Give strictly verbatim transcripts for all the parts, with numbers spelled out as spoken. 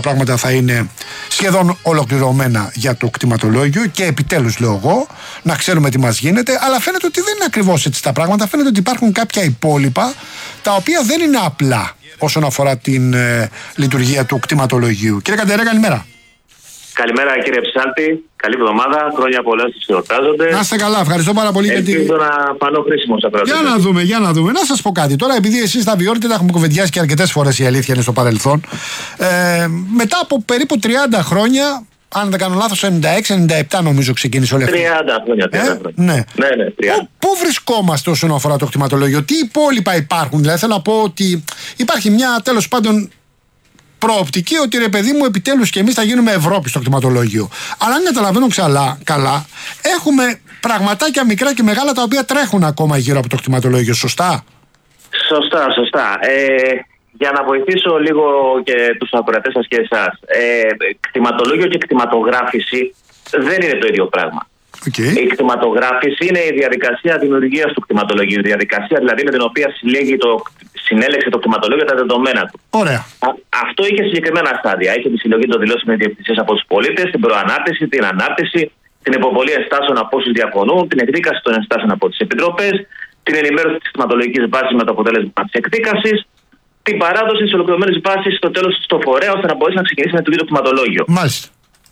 πράγματα θα είναι σχεδόν ολοκληρωμένα για το κτηματολόγιο και επιτέλους, λέω εγώ, να ξέρουμε τι μας γίνεται. Αλλά φαίνεται ότι δεν είναι ακριβώς έτσι τα πράγματα. Φαίνεται ότι υπάρχουν κάποια υπόλοιπα τα οποία δεν είναι απλά όσον αφορά την ε, λειτουργία του κτηματολογίου. Κύριε Καντερέ, καλημέρα. Καλημέρα κύριε Ψάλτη, καλή εβδομάδα, χρόνια πολλά στους εορτάζοντες. Να είστε καλά, ευχαριστώ πάρα πολύ. Ελπίζω γιατί... να φανώ χρήσιμος απέναντι. Για να δούμε, για να δούμε. Να σας πω κάτι. Τώρα, επειδή εσείς τα βιώνετε, τα έχουμε κουβεντιάσει και αρκετές φορές, η αλήθεια είναι στο παρελθόν. Ε, μετά από περίπου τριάντα χρόνια, αν δεν κάνω λάθος, ενενήντα έξι ενενήντα επτά νομίζω ξεκίνησε όλη αυτή. τριάντα χρόνια, τριάντα χρόνια. Ε, ναι, ναι, ναι τριάντα. Πού βρισκόμαστε όσον αφορά το κτηματολόγιο, τι υπόλοιπα υπάρχουν? Δηλαδή, θέλω να πω ότι υπάρχει μια τέλος πάντων προοπτική ότι ρε παιδί μου, επιτέλους και εμείς θα γίνουμε Ευρώπη στο κτηματολόγιο. Αλλά αν καταλαβαίνω ξαλά, καλά, έχουμε πραγματάκια μικρά και μεγάλα τα οποία τρέχουν ακόμα γύρω από το κτηματολόγιο. Σωστά. Σωστά, σωστά. Ε, για να βοηθήσω λίγο και τους ακροατές σας και εσάς. Ε, κτηματολόγιο και κτηματογράφηση δεν είναι το ίδιο πράγμα. Okay. Η κτηματογράφηση είναι η διαδικασία δημιουργίας του κτηματολογίου. Η διαδικασία δηλαδή με την οποία συλλέγει το, συνέλεξε το κτηματολόγιο τα δεδομένα του. Ωραία. Α, αυτό είχε συγκεκριμένα στάδια. Είχε τη συλλογή των δηλώσεων ιδιοκτησίας από τους πολίτες, την προανάρτηση, την ανάρτηση, την υποβολή ενστάσεων από όσους διαφωνούν, την εκδίκαση των ενστάσεων από τις επιτροπές, την ενημέρωση της κτηματολογικής βάσης με το αποτέλεσμα της εκδίκασης, την παράδοση της ολοκληρωμένης βάσης στο τέλος στο φορέα ώστε να μπορέσει να ξεκινήσει να λειτουργεί το κτηματολόγιο. Μάλιστα.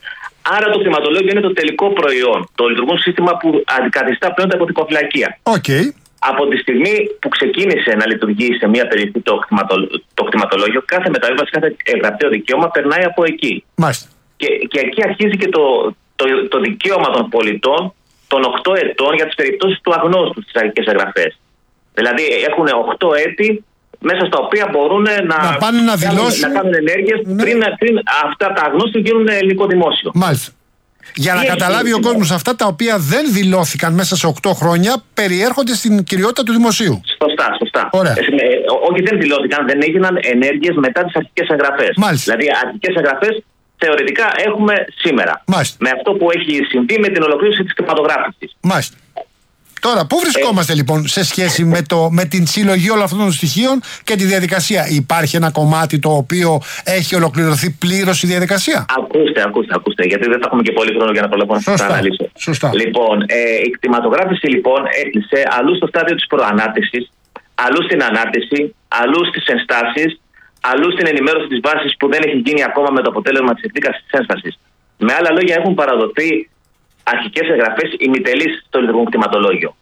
Άρα το κτηματολόγιο είναι το τελικό προϊόν, το λειτουργούν σύστημα που αντικαθιστά πλέον τα αποθηκοφυλακεία. Okay. Από τη στιγμή που ξεκίνησε να λειτουργεί σε μια περιοχή το, κτηματο, το κτηματολόγιο, κάθε μεταβίβαση, κάθε γραπταίο δικαίωμα περνάει από εκεί. Μάλιστα. Και, και εκεί αρχίζει και το, το, το δικαίωμα των πολιτών των οκτώ ετών για τις περιπτώσεις του αγνώστου στις αρχικές εγγραφές. Δηλαδή έχουν οκτώ έτη μέσα στα οποία μπορούν να, να, πάνε να, δηλώσουν... να κάνουν ενέργειες ναι. πριν, πριν αυτά τα αγνώστου γίνουν ελληνικό δημόσιο. Μάλιστα. Για Τι να έχει καταλάβει ο κόσμος, αυτά τα οποία δεν δηλώθηκαν μέσα σε οκτώ χρόνια περιέρχονται στην κυριότητα του δημοσίου. Σωστά, σωστά. Ωραία. Ε, όχι, δεν δηλώθηκαν, δεν έγιναν ενέργειες μετά τις αρχικές εγγραφές. Μάλιστα. Δηλαδή, αρχικές εγγραφές θεωρητικά έχουμε σήμερα. Μάλιστα. Με αυτό που έχει συμβεί με την ολοκλήρωση της κτηματογράφησης. Μάλιστα. Τώρα, πού βρισκόμαστε ε, λοιπόν σε σχέση με, το, με την συλλογή όλων αυτών των στοιχείων και τη διαδικασία? Υπάρχει ένα κομμάτι το οποίο έχει ολοκληρωθεί πλήρως η διαδικασία? Ακούστε, ακούστε, ακούστε, γιατί δεν θα έχουμε και πολύ χρόνο για να προλάβω να σας αναλύσω. Σωστά. Λοιπόν, ε, η κτηματογράφηση λοιπόν έκλεισε αλλού στο στάδιο της προανάρτησης, αλλού στην ανάρτηση, αλλού στις ενστάσεις, αλλού στην ενημέρωση της βάσης που δεν έχει γίνει ακόμα με το αποτέλεσμα της εκδίκασης της ένστασης. Με άλλα λόγια, έχουν παραδοθεί αρχικές εγγραφές ημιτελείς στο λειτουργικό κτηματολόγιο.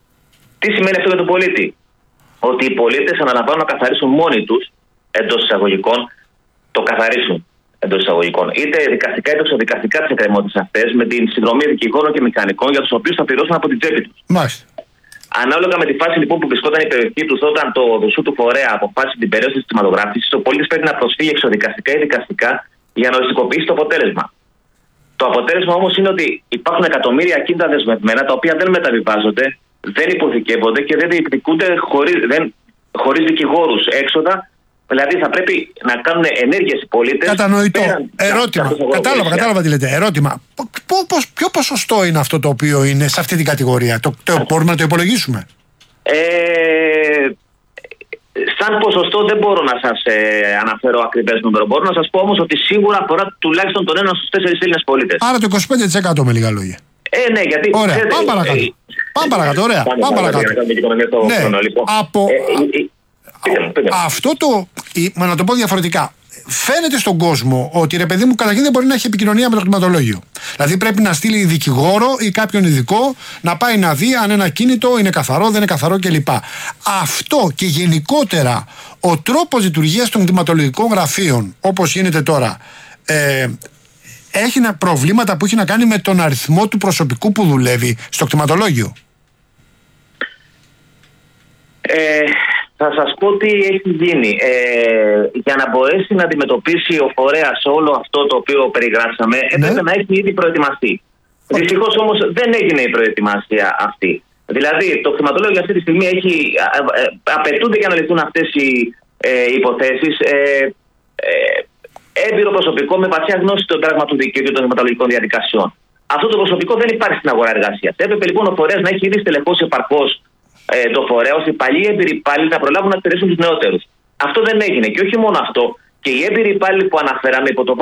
Τι σημαίνει αυτό για τον πολίτη? Ότι οι πολίτες αναλαμβάνουν να καθαρίσουν μόνοι τους, εντός εισαγωγικών, το καθαρίσουν εντός εισαγωγικών, είτε δικαστικά είτε εξωδικαστικά τις εκκρεμότητες αυτές, με την συνδρομή δικηγόρων και μηχανικών για τους οποίους θα πληρώσουν από την τσέπη τους. Μάλιστα. Ανάλογα με τη φάση λοιπόν που βρισκόταν η περιοχή του, όταν το δοσού του φορέα αποφάσισε την περίοδο της κτηματογράφησης, ο πολίτης πρέπει να προσφύγει εξωδικαστικά ή δικαστικά για να οριστικοποιήσει το αποτέλεσμα. Το αποτέλεσμα όμως είναι ότι υπάρχουν εκατομμύρια ακίνητα δεσμευμένα τα οποία δεν μεταβιβάζονται, δεν υποθηκεύονται και δεν διεκδικούνται χωρίς, δεν, χωρίς δικηγόρους έξοδα. Δηλαδή θα πρέπει να κάνουν ενέργειες οι πολίτες. Κατανοητό. Ερώτημα. Κατάλαβα, κατάλαβα τι λέτε. Ερώτημα. Πώς, ποιο ποσοστό είναι αυτό το οποίο είναι σε αυτή την κατηγορία? Το, το μπορούμε να το υπολογίσουμε? Ε, σαν ποσοστό δεν μπορώ να σας ε, αναφέρω ακριβές νούμερο. Μπορώ να σας πω όμως ότι σίγουρα αφορά τουλάχιστον τον έναν στους τέσσερις Έλληνες πολίτες. Άρα το είκοσι πέντε τοις εκατό με λίγα λόγια. Ε, ναι, γιατί. Ωραία, ξέρετε, πάμε παρακάτω. Ε, πάμε παρακάτω, ωραία. Πάμε, πάμε παρακάτω. παρακάτω. Ναι, χρόνο, λοιπόν. από. Ε, ε, ε, Πήγαμε, πήγαμε. Αυτό το. Μα να το πω διαφορετικά. Φαίνεται στον κόσμο ότι ρε παιδί μου καταρχήν δεν μπορεί να έχει επικοινωνία με το κτηματολόγιο. Δηλαδή πρέπει να στείλει δικηγόρο ή κάποιον ειδικό να πάει να δει αν ένα κίνητο είναι καθαρό, δεν είναι καθαρό κλπ. Αυτό και γενικότερα ο τρόπος λειτουργίας των κτηματολογικών γραφείων όπως γίνεται τώρα ε, έχει προβλήματα που έχει να κάνει με τον αριθμό του προσωπικού που δουλεύει στο κτηματολόγιο. Ε, Θα σας πω τι έχει γίνει. Ε, για να μπορέσει να αντιμετωπίσει ο φορέας όλο αυτό το οποίο περιγράψαμε, ναι, έπρεπε να έχει ήδη προετοιμαστεί. Okay. Δυστυχώς όμως δεν έγινε η προετοιμασία αυτή. Δηλαδή, το κτηματολόγιο αυτή τη στιγμή έχει, ε, ε, απαιτούνται για να λυθούν αυτές οι ε, υποθέσεις ε, ε, έμπειρο προσωπικό με βαθιά γνώση των πράγμα του δικαίου και των κτηματολογικών διαδικασιών. Αυτό το προσωπικό δεν υπάρχει στην αγορά εργασίας. Έπρεπε λοιπόν ο φορέας να έχει ήδη στελεχώσει επαρκώς Ε, το φορέα, ώστε οι παλιοί έμπειροι υπάλληλοι να προλάβουν να εκτελέσουν τους νεότερους. Αυτό δεν έγινε. Και όχι μόνο αυτό, και οι έμπειροι υπάλληλοι που αναφέραμε υπό το